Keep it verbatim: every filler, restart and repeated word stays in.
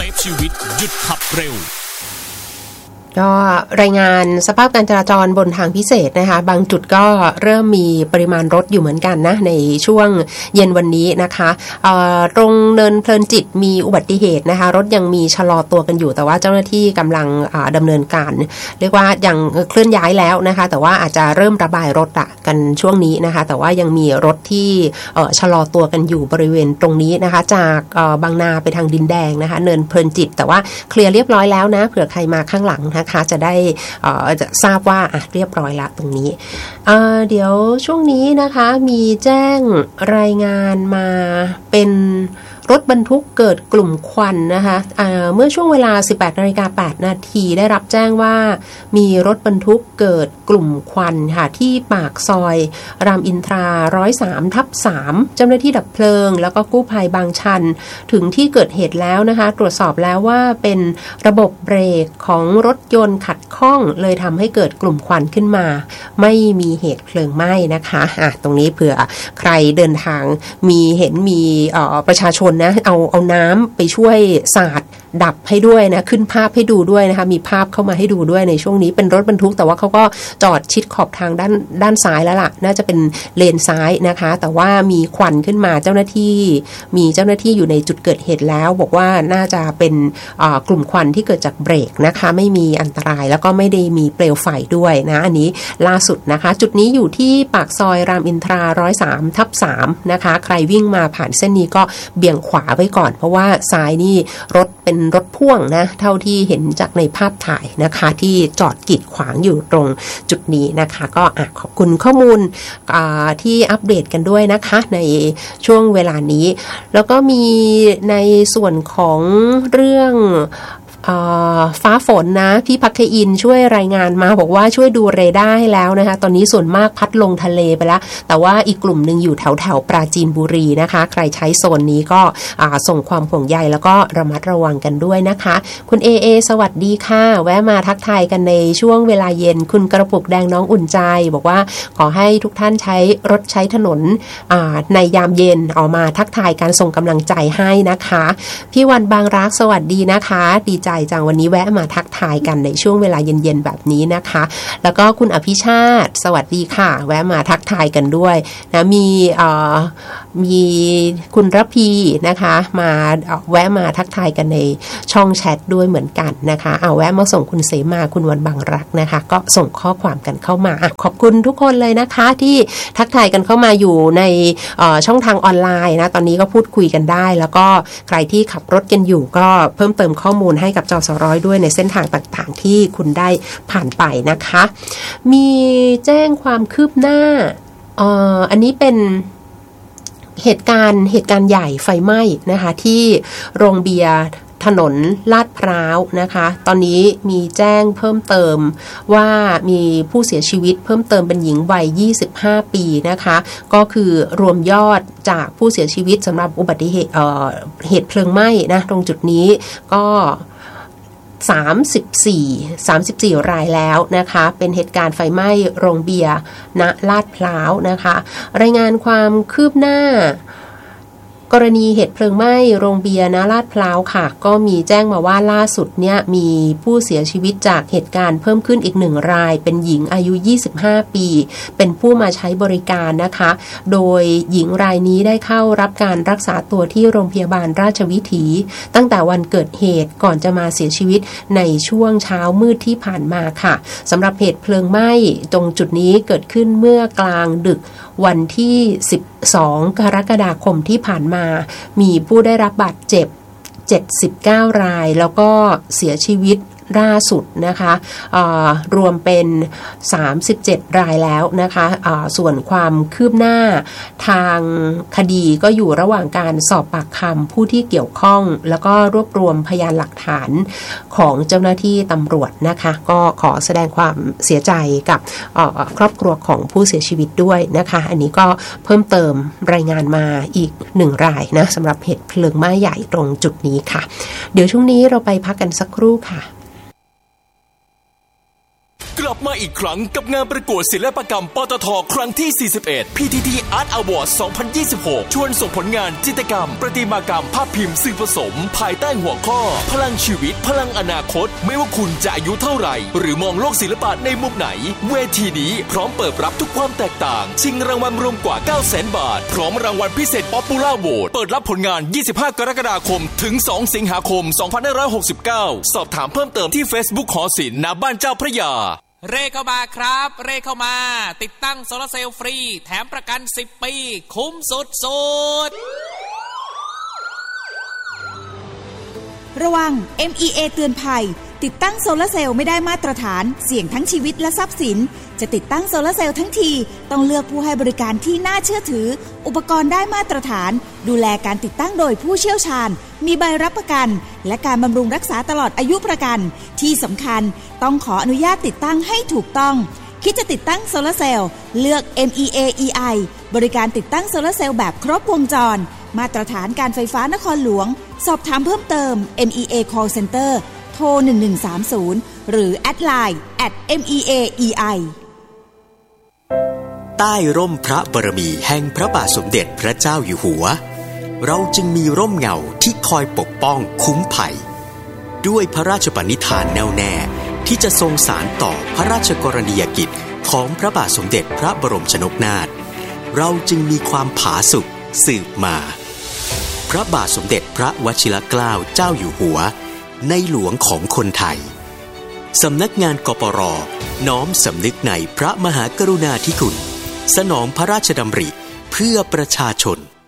ฟชีวิตหยุดขับเร็วก็รายงานสภาพการจราจรบนทางพิเศษนะคะบางจุดก็เริ่มมีปริมาณรถอยู่เหมือนกันนะในช่วงเย็นวันนี้นะคะตรงเนินเพลินจิตมีอุบัติเหตุนะคะรถยังมีชะลอตัวกันอยู่แต่ว่าเจ้าหน้าที่กำลังดำเนินการเรียกว่ายังเคลื่อนย้ายแล้วนะคะแต่ว่าอาจจะเริ่มระบายรถอะกันช่วงนี้นะคะแต่ว่ายังมีรถที่ชะลอตัวกันอยู่บริเวณตรงนี้นะคะจากบางนาไปทางดินแดงนะคะเนินเพลินจิตแต่ว่าเคลียร์เรียบร้อยแล้วนะเผื่อใครมาข้างหลังนะคะจะได้จะทราบว่าอ่ะเรียบร้อยละตรงนี้เอ่อเดี๋ยวช่วงนี้นะคะมีแจ้งรายงานมาเป็นรถบรรทุกเกิดกลุ่มควันนะคะเมื่อช่วงเวลา สิบแปดนาฬิกาแปดนาทีได้รับแจ้งว่ามีรถบรรทุกเกิดกลุ่มควันค่ะที่ปากซอยรามอินทรา หนึ่งร้อยสาม ทับ สาม เจ้าหน้าที่ดับเพลิงแล้วก็กู้ภัยบางชันถึงที่เกิดเหตุแล้วนะคะตรวจสอบแล้วว่าเป็นระบบเบรกของรถยนต์ขัดข้องเลยทำให้เกิดกลุ่มควันขึ้นมาไม่มีเหตุเพลิงไหม้นะคะอ่ะตรงนี้เผื่อใครเดินทางมีเห็นมีประชาชนนะเอาเอาน้ำไปช่วยสาดดับให้ด้วยนะขึ้นภาพให้ดูด้วยนะคะมีภาพเข้ามาให้ดูด้วยในช่วงนี้เป็นรถบรรทุกแต่ว่าเขาก็จอดชิดขอบทางด้านด้านซ้ายแล้วล่ะน่าจะเป็นเลนซ้ายนะคะแต่ว่ามีควันขึ้นมาเจ้าหน้าที่มีเจ้าหน้าที่อยู่ในจุดเกิดเหตุแล้วบอกว่าน่าจะเป็นกลุ่มควันที่เกิดจากเบรกนะคะไม่มีอันตรายแล้วก็ไม่ได้มีเปลวไฟด้วยนะอันนี้ล่าสุดนะคะจุดนี้อยู่ที่ปากซอยรามอินทรา หนึ่งร้อยสาม ทับ สาม นะคะใครวิ่งมาผ่านเส้นนี้ก็เบี่ยงขวาไว้ก่อนเพราะว่าซ้ายนี่รถเป็นรถพ่วงนะเท่าที่เห็นจากในภาพถ่ายนะคะที่จอดกีดขวางอยู่ตรงจุดนี้นะคะก็ขอบคุณข้อมูลที่อัปเดตกันด้วยนะคะในช่วงเวลานี้แล้วก็มีในส่วนของเรื่องฟ้าฝนนะพี่พักอินช่วยรายงานมาบอกว่าช่วยดูเรดาร์ให้แล้วนะคะตอนนี้ส่วนมากพัดลงทะเลไปแล้วแต่ว่าอีกกลุ่มหนึ่งอยู่แถวแถวปราจีนบุรีนะคะใครใช้โซนนี้ก็ส่งความห่วงใยแล้วก็ระมัดระวังกันด้วยนะคะคุณเอเอสวัสดีค่ะแวะมาทักทายกันในช่วงเวลาเย็นคุณกระปุกแดงน้องอุ่นใจบอกว่าขอให้ทุกท่านใช้รถใช้ถนนในยามเย็นออกมาทักทายการส่งกำลังใจให้นะคะพี่วันบางรักสวัสดีนะคะดีใจจังวันนี้แวะมาทักทายกันในช่วงเวลาเย็นๆแบบนี้นะคะแล้วก็คุณอภิชาติสวัสดีค่ะแวะมาทักทายกันด้วยนะมีมีคุณระพีนะคะมาแวะมาทักทายกันในช่องแชทด้วยเหมือนกันนะคะเอาแวะมาส่งคุณเสมาคุณวันบางรักนะคะก็ส่งข้อความกันเข้ามาขอบคุณทุกคนเลยนะคะที่ทักทายกันเข้ามาอยู่ในช่องทางออนไลน์นะตอนนี้ก็พูดคุยกันได้แล้วก็ใครที่ขับรถกันอยู่ก็เพิ่มเติมข้อมูลให้กับจสร้อยด้วยในเส้นทางต่างๆที่คุณได้ผ่านไปนะคะมีแจ้งความคืบหน้าเอ่ออันนี้เป็นเหตุการณ์เหตุการณ์ใหญ่ไฟไหม้นะคะที่โรงเบียร์ถนนลาดพร้าวนะคะตอนนี้มีแจ้งเพิ่มเติมว่ามีผู้เสียชีวิตเพิ่มเติมเป็นหญิงวัยยี่สิบห้าปีนะคะก็คือรวมยอดจากผู้เสียชีวิตสำหรับอุบัติเหตุเอ่อเหตุเพลิงไหม้นะตรงจุดนี้ก็สามสิบสี่ สามสิบสี่รายแล้วนะคะเป็นเหตุการณ์ไฟไหม้โรงเบียร์ณลาดพร้าวนะคะรายงานความคืบหน้ากรณีเหตุเพลิงไหม้โรงเบียร์ณลาดพร้าวค่ะก็มีแจ้งมาว่าล่าสุดเนี่ยมีผู้เสียชีวิตจากเหตุการณ์เพิ่มขึ้นอีกหนึ่งรายเป็นหญิงอายุยี่สิบห้าปีเป็นผู้มาใช้บริการนะคะโดยหญิงรายนี้ได้เข้ารับการรักษาตัวที่โรงพยาบาลราชวิถีตั้งแต่วันเกิดเหตุก่อนจะมาเสียชีวิตในช่วงเช้ามืดที่ผ่านมาค่ะสำหรับเหตุเพลิงไหม้ตรงจุดนี้เกิดขึ้นเมื่อกลางดึกวันที่สิบสองกรกฎาคมที่ผ่านมามีผู้ได้รับบาดเจ็บเจ็ดสิบเก้ารายแล้วก็เสียชีวิตล่าสุดนะคะรวมเป็นสามสิบเจ็ดรายแล้วนะคะส่วนความคืบหน้าทางคดีก็อยู่ระหว่างการสอบปากคำผู้ที่เกี่ยวข้องแล้วก็รวบรวมพยานหลักฐานของเจ้าหน้าที่ตำรวจนะคะก็ขอแสดงความเสียใจกับครอบครัวของผู้เสียชีวิตด้วยนะคะอันนี้ก็เพิ่มเติมรายงานมาอีกหนึ่งรายนะสำหรับเหตุเพลิงไหม้ใหญ่ตรงจุดนี้ค่ะเดี๋ยวช่วงนี้เราไปพักกันสักครู่ค่ะกลับมาอีกครั้งกับงานประกวดศิลปกรรมปตท.ครั้งที่ สี่สิบเอ็ด พี ที ที Art Award สองพันยี่สิบหก ชวนส่งผลงานจิตรกรรมประติมากรรมภาพพิมพ์สื่อผสมภายใต้หัวข้อพลังชีวิตพลังอนาคตไม่ว่าคุณจะอายุเท่าไหร่หรือมองโลกศิลปะในมุมไหนเวทีนี้พร้อมเปิดรับทุกความแตกต่างชิงรางวัลรวมกว่า เก้าแสน บาทพร้อมรางวัลพิเศษ Popular Vote เปิดรับผลงาน ยี่สิบห้ากรกฎาคมถึง สองสิงหาคม สองพันห้าร้อยหกสิบเก้า สอบถามเพิ่มเติมที่ Facebook หอศิลป์ณบ้านเจ้าพระยาเร่เข้ามาครับเร่เข้ามาติดตั้งโซลาร์เซลล์ฟรีแถมประกันสิบปีคุ้มสุดๆระวัง เอ็ม อี เอ เตือนภัยติดตั้งโซลาร์เซลล์ไม่ได้มาตรฐานเสี่ยงทั้งชีวิตและทรัพย์สินจะติดตั้งโซลาร์เซลล์ทั้งทีต้องเลือกผู้ให้บริการที่น่าเชื่อถืออุปกรณ์ได้มาตรฐานดูแลการติดตั้งโดยผู้เชี่ยวชาญมีใบรับประกันและการบำรุงรักษาตลอดอายุประกันที่สำคัญต้องขออนุญาตติดตั้งให้ถูกต้องคิดจะติดตั้งโซลาร์เซลล์เลือก เอ็ม อี เอ อี ไอ บริการติดตั้งโซลาร์เซลล์แบบครบวงจรมาตรฐานการไฟฟ้านครหลวงสอบถามเพิ่มเติม เอ็ม อี เอ Call Center โทรหนึ่งหนึ่งสามศูนย์หรือแอดไลน์ แอท เอ็ม อี เอ อี ไอใต้ร่มพระบารมีแห่งพระบาทสมเด็จพระเจ้าอยู่หัวเราจึงมีร่มเงาที่คอยปกป้องคุ้มภัยด้วยพระราชปณิธานแน่วแน่ที่จะทรงสานต่อพระราชกรณียกิจของพระบาทสมเด็จพระบรมชนกนาถเราจึงมีความผาสุกสืบมาพระบาทสมเด็จพระวชิรเกล้าเจ้าอยู่หัวในหลวงของคนไทยสำนักงานกปร.น้อมสำนึกในพระมหากรุณาธิคุณสนองพระราชดำริเพื่อประชาชน